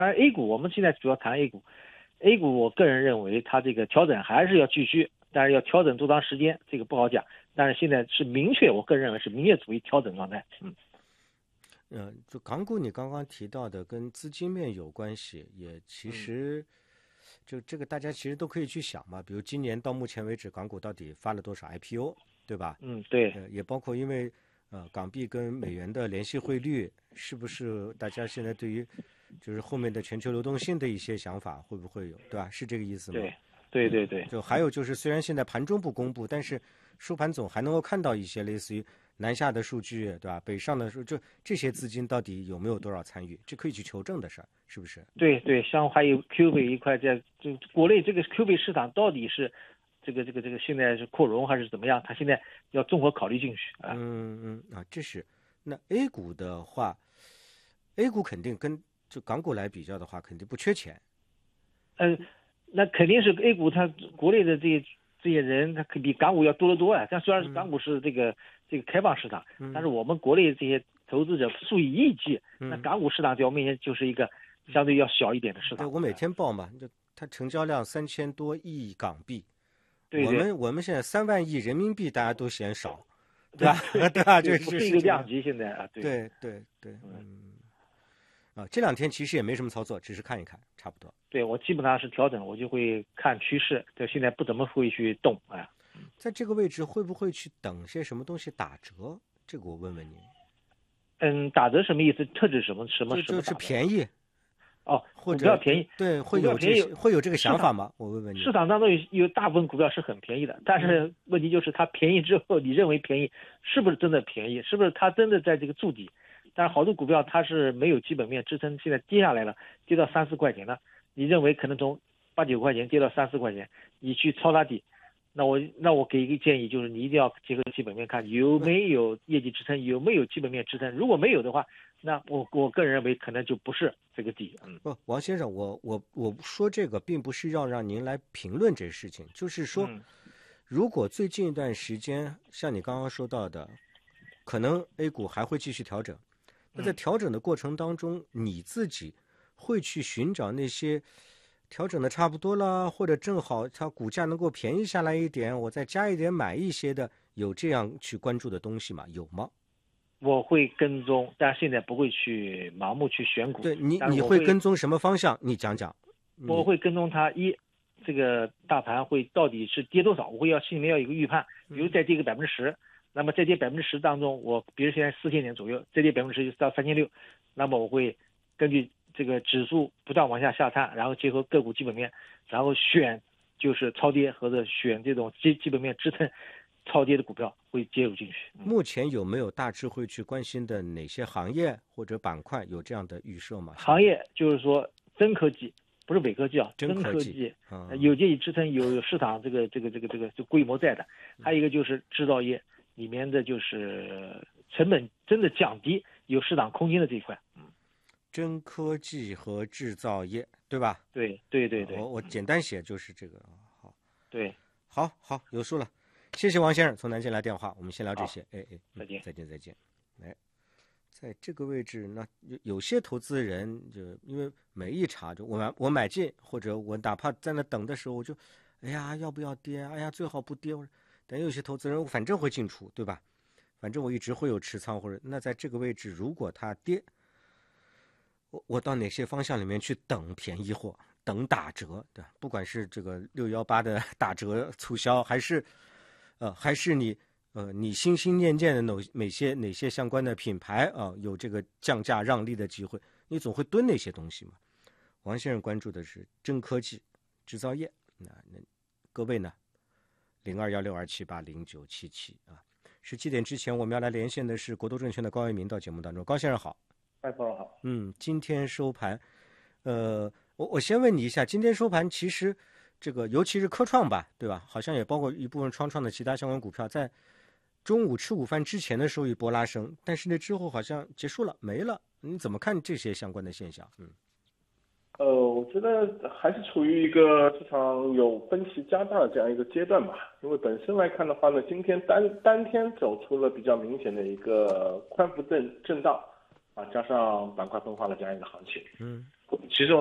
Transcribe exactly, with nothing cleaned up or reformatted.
当然 A 股我们现在主要谈 A 股，A 股我个人认为它这个调整还是要继续，但是要调整多长时间这个不好讲，但是现在是明确，我个人认为是明确处于调整状态。嗯。 嗯，就港股你刚刚提到的跟资金面有关系，也其实就这个大家其实都可以去想嘛，比如今年到目前为止港股到底发了多少 I P O， 对吧？ 嗯，对。 呃，也包括因为呃港币跟美元的联系汇率，是不是大家现在对于就是后面的全球流动性的一些想法会不会有，对吧？是这个意思吗？ 对，对对对。 就还有就是，虽然现在盘中不公布，但是收盘总还能够看到一些类似于南下的数据，对吧？北上的数，就这些资金到底有没有多少参与，这可以去求证的事儿，是不是？ 对对，像还有 Q 币一块在，就国内这个 Q 币市场到底是这个这个这个现在是扩容还是怎么样？它现在要综合考虑进去啊。 嗯嗯啊，这是。那 A 股的话 ，A 股肯定跟就港股来比较的话，肯定不缺钱。 嗯、呃，那肯定是 A 股，它国内的这些这些人，他比港股要多得多啊。但虽然是港股是这个、嗯、这个开放市场， 嗯、 但是我们国内这些投资者数以亿计，嗯、那港股市场在我面前就是一个相对要小一点的市场。 对，我每天报嘛，就它成交量三千多亿港币， 对对， 我们我们现在三万亿人民币，大家都嫌少，对吧？对吧？这不是一个量级现在啊。对对对对，嗯。啊，这两天其实也没什么操作，只是看一看，差不多。 对，我基本上是调整，我就会看趋势，就现在不怎么会去动。哎， 在这个位置会不会去等些什么东西打折？这个我问问您。 嗯，打折什么意思？特指什么什么什么？ 就是便宜。 哦， 或者股票便宜， 对，会有这会有这个想法吗？我问问你。 市场当中有有大部分股票是很便宜的，但是问题就是它便宜之后，你认为便宜，是不是真的便宜？是不是它真的在这个筑底？但是好多股票它是没有基本面支撑，现在跌下来了，跌到三四块钱了，你认为可能从八九块钱跌到三四块钱，你去抄它底，那我那我给一个建议，就是你一定要结合基本面看有没有业绩支撑，有没有基本面支撑。如果没有的话，那我我个人认为可能就不是这个底。嗯， 不，王先生，我我我说这个并不是要让您来评论这事情，就是说， 嗯、 如果最近一段时间像你刚刚说到的，可能 A 股还会继续调整。那在调整的过程当中，你自己会去寻找那些调整的差不多了，或者正好它股价能够便宜下来一点，我再加一点买一些的，有这样去关注的东西吗？有吗？ 我会跟踪，但现在不会去盲目去选股。 对你，你会跟踪什么方向？你讲讲。 我会跟踪它一，这个大盘会到底是跌多少？我会要心里面要有一个预判，比如再跌个百分之十。那么在跌百分之十当中，我比如现在四千点左右，再跌百分之十就到三千六，那么我会根据这个指数不断往下下探，然后结合个股基本面，然后选就是超跌或者选这种基基本面支撑超跌的股票会介入进去。 目前有没有大致会去关心的哪些行业或者板块有这样的预设吗？ 行业就是说真科技，不是伪科技啊， 真科技， 嗯、 有业绩支撑，有有市场这个这个这个这个就规模在的，还有一个就是制造业。里面的就是成本真的降低，有市场空间的这一块。嗯， 真科技和制造业，对吧？ 对对对对。 我我简单写就是这个。好， 对， 好好有数了。谢谢王先生从南京来电话，我们先聊这些。哎哎， 再见再见再见。哎，在这个位置，那有有些投资人就因为每一茬就我买我买进，或者我哪怕在那等的时候，我就哎呀要不要跌？哎呀最好不跌。但有些投资人反正会进出，对吧？反正我一直会有持仓，或者那在这个位置，如果它跌，我我到哪些方向里面去等便宜货，等打折，对吧？不管是这个六幺八的打折促销，还是呃，还是你呃你心心念念的哪哪些哪些相关的品牌啊、呃，有这个降价让利的机会，你总会蹲那些东西嘛。王先生关注的是真科技、制造业，那那各位呢？零二幺六二七八零九七七啊，十七点之前我们要来连线的是国都证券的高一鸣到节目当中，高先生好。 哎，朋友好。 嗯，今天收盘，呃，我我先问你一下，今天收盘其实这个尤其是科创吧，对吧？好像也包括一部分创创的其他相关股票，在中午吃午饭之前的时候一波拉升，但是那之后好像结束了，没了。你怎么看这些相关的现象？嗯。 呃，我觉得还是处于一个市场有分歧加大的这样一个阶段吧。因为本身来看的话呢，今天单单天走出了比较明显的一个宽幅震震荡啊，加上板块分化的这样一个行情。 嗯， 其实